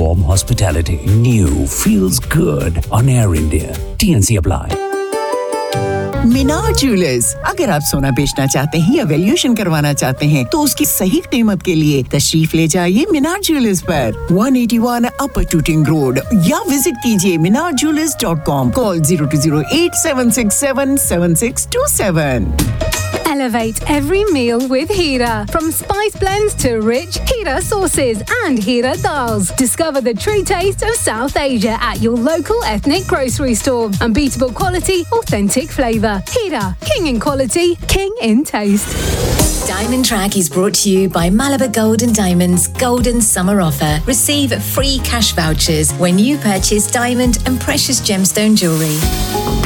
warm hospitality. New feels good on Air India. TNC apply. Minar jewellers, अगर आप सोना बेचना चाहते हैं या वैल्यूएशन करवाना चाहते हैं तो उसकी सही कीमत के लिए तशरीफ ले जाइए मीनार ज्वेलर्स पर 181 अपर टूटिंग रोड या विजिट कीजिए minarjewelers.com. Call 0208-767-7627. Elevate every meal with Hira. From spice blends to rich Hira sauces and Hira dals. Discover the true taste of South Asia at your local ethnic grocery store. Unbeatable quality, authentic flavour. Hira, king in quality, king in taste. Diamond Track is brought to you by Malabar Gold and Diamonds Golden Summer Offer. Receive free cash vouchers when you purchase diamond and precious gemstone jewellery.